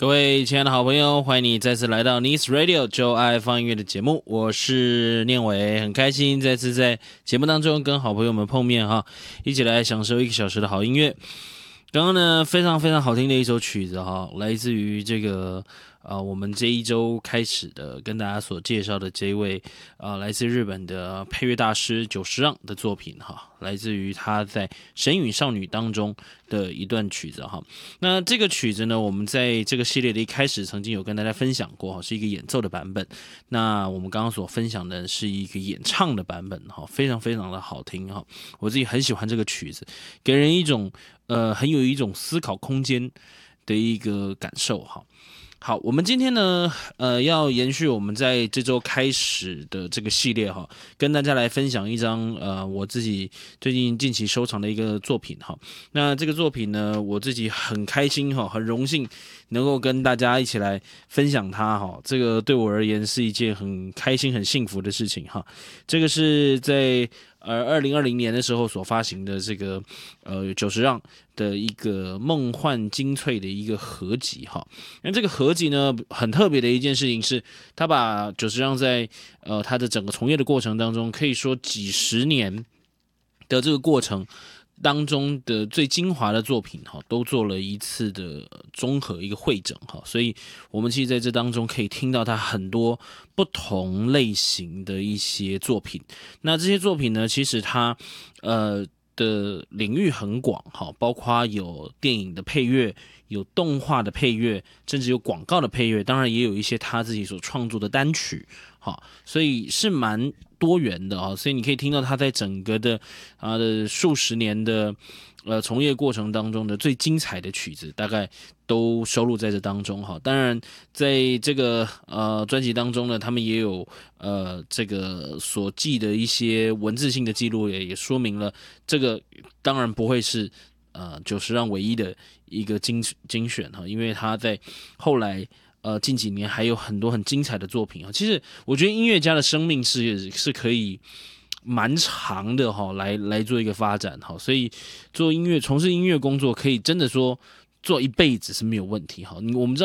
各位亲爱的好朋友，欢迎你再次来到 Nice Radio 就爱放音乐的节目，我是念伟，很开心再次在节目当中跟好朋友们碰面哈，一起来享受1个小时的好音乐。刚刚呢，非常非常好听的一首曲子哈，来自于这个我们这一周开始的跟大家所介绍的这一位来自日本的配乐大师久石让的作品哈，来自于他在《神与少女》当中的一段曲子哈。那这个曲子呢，我们在这个系列的一开始曾经有跟大家分享过哈，是一个演奏的版本。那我们刚刚所分享的是一个演唱的版本哈，非常非常的好听哈。我自己很喜欢这个曲子，给人一种很有一种思考空间的一个感受哈。好，我们今天呢，要延续我们在这周开始的这个系列哈，跟大家来分享一张我自己最近近期收藏的一个作品哈。那这个作品呢，我自己很开心哈，很荣幸能够跟大家一起来分享它哈。这个对我而言是一件很开心、很幸福的事情哈。这个是在2020年的时候所发行的这个久石让的一个梦幻精粹的一个合集哈。那这个合集呢，很特别的一件事情是，他把久石让在他的整个从业的过程当中，可以说几十年的这个过程当中的最精华的作品哈，都做了一次的综合一个汇整哈，所以我们其实在这当中可以听到他很多不同类型的一些作品。那这些作品呢，其实他的领域很广哈，包括有电影的配乐，有动画的配乐，甚至有广告的配乐，当然也有一些他自己所创作的单曲。好，所以是蛮多元的啊，所以你可以听到他在整个的数十年的从业过程当中的最精彩的曲子，大概都收录在这当中哈。当然，在这个专辑当中呢，他们也有这个所记的一些文字性的记录，也说明了这个当然不会是久石让唯一的一个精选哈，因为他在后来。近几年还有很多很精彩的作品啊。其实我觉得音乐家的生命是可以蛮长的哈，来做一个发展哈。所以做音乐，从事音乐工作，可以真的说做一辈子是没有问题哈。我们知道。